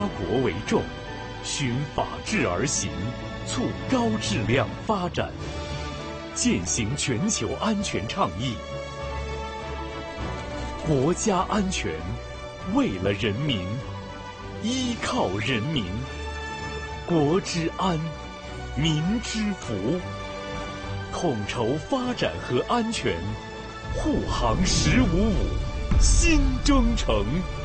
国为重，循法治而行，促高质量发展，践行全球安全倡议。国家安全，为了人民，依靠人民，国之安，民之福。统筹发展和安全，护航1055，新征程。